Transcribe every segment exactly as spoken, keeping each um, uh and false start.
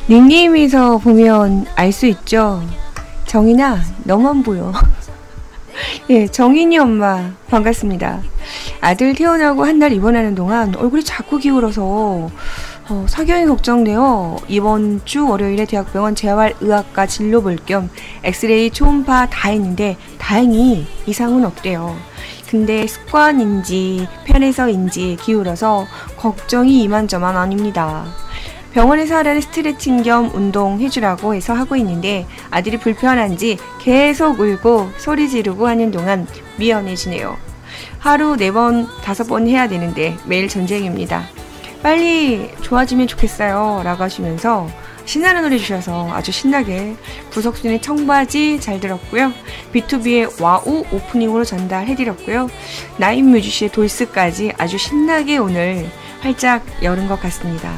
닉네임에서 보면 알 수 있죠. 정인아, 너만 보여. 예, 정인이 엄마 반갑습니다. 아들 태어나고 한 달 입원하는 동안 얼굴이 자꾸 기울어서 어, 사경이 걱정되어 이번 주 월요일에 대학병원 재활의학과 진료 볼 겸 엑스레이 초음파 다 했는데 다행히 이상은 없대요. 근데 습관인지 편해서인지 기울어서 걱정이 이만저만 아닙니다. 병원에서 하라는 스트레칭 겸 운동 해주라고 해서 하고 있는데 아들이 불편한지 계속 울고 소리 지르고 하는 동안 미안해지네요. 하루 네 번, 다섯 번 해야 되는데 매일 전쟁입니다. 빨리 좋아지면 좋겠어요 라고 하시면서 신나는 노래 주셔서 아주 신나게 구석순의 청바지 잘 들었고요. 비투비의 와우 오프닝으로 전달해드렸고요. 나인 뮤지시의 돌스까지 아주 신나게 오늘 활짝 열은 것 같습니다.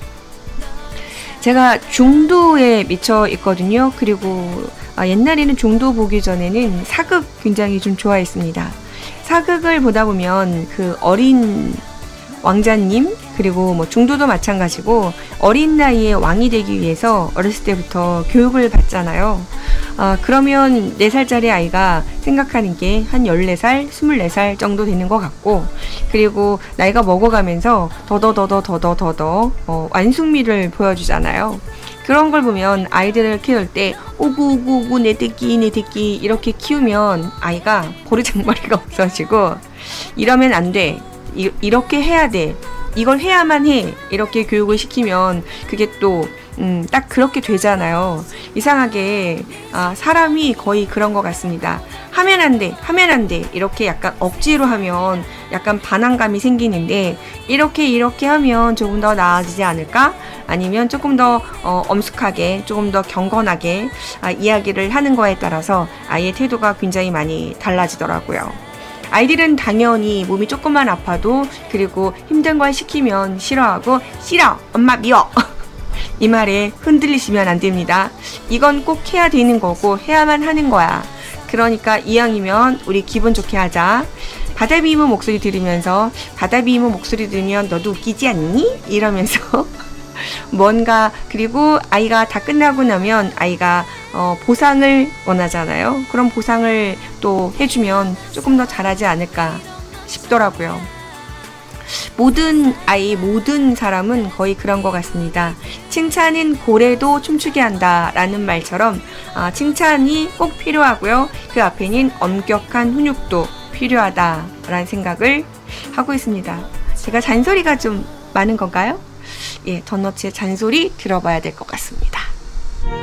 제가 중도에 미쳐 있거든요. 그리고 아, 옛날에는 중도 보기 전에는 사극 굉장히 좀 좋아했습니다. 사극을 보다 보면 그 어린 왕자님 그리고 뭐 중도도 마찬가지고 어린 나이에 왕이 되기 위해서 어렸을 때부터 교육을 받잖아요. 아, 그러면 네 살짜리 아이가 생각하는 게 한 열네 살, 스물네 살 정도 되는 것 같고 그리고 나이가 먹어가면서 더더더더더더더 어, 완숙미를 보여주잖아요. 그런 걸 보면 아이들을 키울 때 오구오구오구 내 새끼 내 새끼 이렇게 키우면 아이가 버르장머리가 없어지고 이러면 안 돼. 이, 이렇게 해야 돼. 이걸 해야만 해. 이렇게 교육을 시키면 그게 또 음, 딱 그렇게 되잖아요. 이상하게 아, 사람이 거의 그런 것 같습니다. 하면 안 돼. 하면 안 돼. 이렇게 약간 억지로 하면 약간 반항감이 생기는데 이렇게 이렇게 하면 조금 더 나아지지 않을까? 아니면 조금 더 어, 엄숙하게 조금 더 경건하게 아, 이야기를 하는 거에 따라서 아이의 태도가 굉장히 많이 달라지더라고요. 아이들은 당연히 몸이 조금만 아파도 그리고 힘든 걸 시키면 싫어하고 싫어 엄마 미워 이 말에 흔들리시면 안 됩니다. 이건 꼭 해야 되는 거고 해야만 하는 거야. 그러니까 이왕이면 우리 기분 좋게 하자. 바다비이모 목소리 들으면서 바다비이모 목소리 들으면 너도 웃기지 않니? 이러면서 뭔가 그리고 아이가 다 끝나고 나면 아이가 어, 보상을 원하잖아요. 그런 보상을 또 해주면 조금 더 잘하지 않을까 싶더라고요. 모든 아이, 모든 사람은 거의 그런 것 같습니다. 칭찬은 고래도 춤추게 한다 라는 말처럼 아, 칭찬이 꼭 필요하고요. 그 앞에는 엄격한 훈육도 필요하다 라는 생각을 하고 있습니다. 제가 잔소리가 좀 많은 건가요? 예, 덧너츠의 잔소리 들어봐야 될 것 같습니다.